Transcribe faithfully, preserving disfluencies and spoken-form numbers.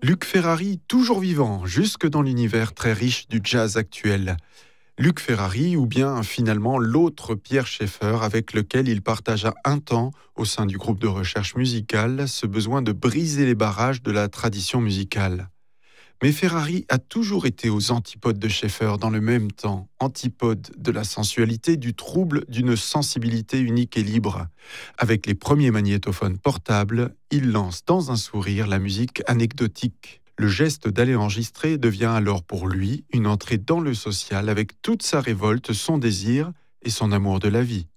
Luc Ferrari, toujours vivant, jusque dans l'univers très riche du jazz actuel. Luc Ferrari ou bien finalement l'autre Pierre Schaeffer avec lequel il partagea un temps, au sein du groupe de recherche musicale, ce besoin de briser les barrages de la tradition musicale. Mais Ferrari a toujours été aux antipodes de Schaeffer dans le même temps, antipodes de la sensualité, du trouble, d'une sensibilité unique et libre. Avec les premiers magnétophones portables, il lance dans un sourire la musique anecdotique. Le geste d'aller enregistrer devient alors pour lui une entrée dans le social avec toute sa révolte, son désir et son amour de la vie.